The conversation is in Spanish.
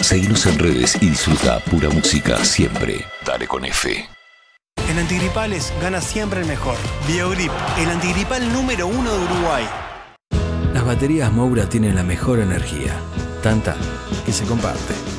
Seguinos en redes y disfruta pura música siempre. Dale con F. En antigripales gana siempre el mejor. Biogrip, el antigripal número 1 de Uruguay. Las baterías Moura tienen la mejor energía, tanta que se comparte.